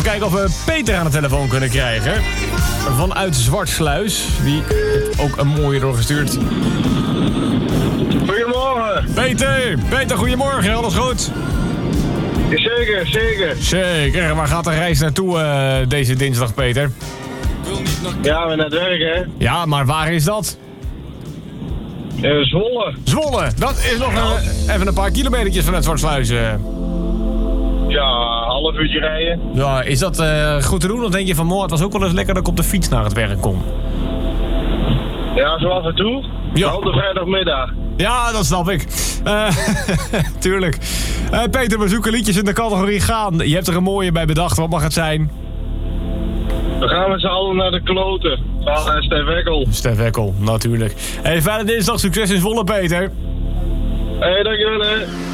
kijken of we Peter aan de telefoon kunnen krijgen. Vanuit Zwartsluis. Die heeft ook een mooie doorgestuurd. Goedemorgen. Peter, goedemorgen. Alles goed? Zeker. Zeker. Waar gaat de reis naartoe deze dinsdag, Peter? Ja, we naar het werk, hè. Ja, maar waar is dat? Zwolle. Zwolle. Dat is nog even een paar kilometertjes vanuit Zwartsluis. Ja, half uurtje rijden. Ja, is dat goed te doen? Of denk je van, het was ook wel eens lekker dat ik op de fiets naar het werk kom? Ja, zo af en toe. Ja. Op de vrijdagmiddag. Ja, dat snap ik. Tuurlijk. Peter, we zoeken liedjes in de categorie gaan. Je hebt er een mooie bij bedacht. Wat mag het zijn? We gaan met z'n allen naar de kloten. Van Stef Eckel. Stef Eckel, natuurlijk. Hey, fijne dinsdag. Succes in Zwolle, Peter. Hey, dankjewel, hè.